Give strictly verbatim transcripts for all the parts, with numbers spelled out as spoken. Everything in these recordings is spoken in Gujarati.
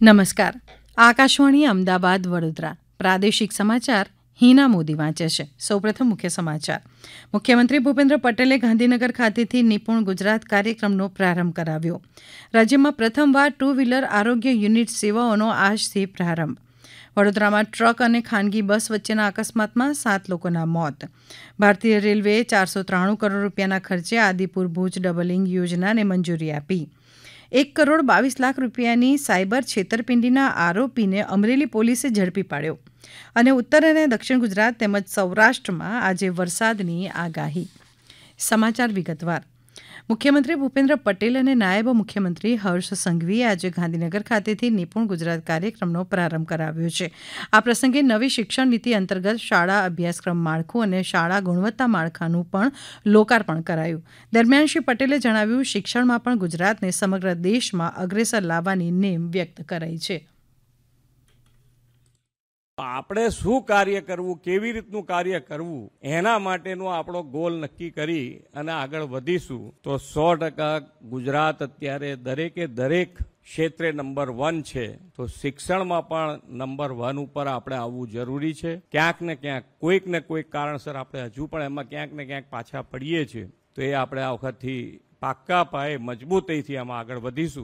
નમસ્કાર. આકાશવાણી અમદાવાદ વડોદરા પ્રાદેશિક સમાચાર હિના મોદી વાંચે છે. સૌપ્રથમ મુખ્ય સમાચાર. મુખ્યમંત્રી ભૂપેન્દ્ર પટેલે ગાંધીનગર ખાતેથી નિપુણ ગુજરાત કાર્યક્રમનો પ્રારંભ કરાવ્યો. રાજ્યમાં પ્રથમવાર ટુ વ્હીલર આરોગ્ય યુનિટ સેવાઓનો આજથી પ્રારંભ. વડોદરામાં ટ્રક અને ખાનગી બસ વચ્ચેના અકસ્માતમાં સાત લોકોના મોત. ભારતીય રેલવેએ ચારસો ત્રાણું કરોડ રૂપિયાના ખર્ચે આદિપુર ભુજ ડબલિંગ યોજનાને મંજૂરી આપી. એક કરોડ બાવીસ લાખ રૂપિયાની સાયબર છેતરપિંડીના આરોપીને અમરેલી પોલીસે ઝડપી પાડ્યો. અને ઉત્તર અને દક્ષિણ ગુજરાત તેમજ સૌરાષ્ટ્રમાં આજે વરસાદની આગાહી. સમાચાર વિગતવાર. મુખ્યમંત્રી ભૂપેન્દ્ર પટેલ અને નાયબ મુખ્યમંત્રી હર્ષ સંઘવીએ આજે ગાંધીનગર ખાતેથી નિપુણ ગુજરાત કાર્યક્રમનો પ્રારંભ કરાવ્યો છે. આ પ્રસંગે નવી શિક્ષણ નીતિ અંતર્ગત શાળા અભ્યાસક્રમ માળખું અને શાળા ગુણવત્તા માળખાનું પણ લોકાર્પણ કરાયું. દરમિયાન શ્રી પટેલે જણાવ્યું, શિક્ષણમાં પણ ગુજરાતને સમગ્ર દેશમાં અગ્રેસર લાવવાની નેમ વ્યક્ત કરાઈ છે. આપણે શું કાર્ય કરવું, કેવી રીતનું કાર્ય કરવું, એના માટેનો આપણો ગોલ નક્કી કરી અને આગળ વધીશું તો સો ટકા ગુજરાત અત્યારે દરેકે દરેક ક્ષેત્રે નંબર વન છે. તો શિક્ષણમાં પણ નંબર વન ઉપર આપણે આવવું જરૂરી છે. ક્યાંક ને ક્યાંક કોઈક ને કોઈક કારણસર આપણે હજુ પણ એમાં ક્યાંક ને ક્યાંક પાછા પડીએ છીએ. તો એ આપણે આ વખતથી પાક્કા પાયે મજબૂતાઈથી આમાં આગળ વધીશું.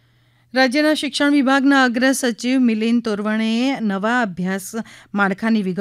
રાજ્યના શિક્ષણ વિભાગના અગ્ર સચિવ મિલિંદ તોરવણેએ નવા અભ્યાસ માળખાની વિગતો